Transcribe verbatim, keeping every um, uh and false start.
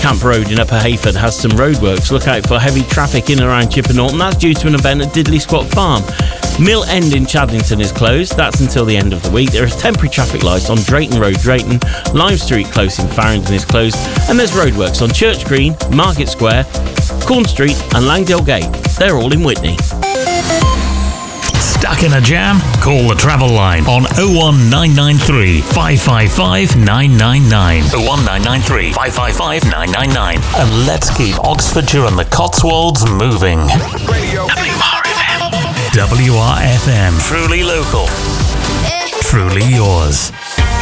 Camp Road in Upper Hayford has some roadworks. Look out for heavy traffic in and around Chipper Norton. That's due to an event at Diddley Squat Farm. Mill End in Chadlington is closed. That's until the end of the week. There is temporary traffic lights on Drayton Road, Drayton. Lime Street close in Farringdon is closed. And there's roadworks on Church Green, Market Square, Corn Street and Langdale Gate. They're all in Whitney. Stuck in a jam? Call the travel line on oh one nine nine three, five five five, nine nine nine. oh one nine nine three, five five five, nine nine nine. And let's keep Oxfordshire and the Cotswolds moving. Radio. W R F M. W R F M. Truly local. Truly yours.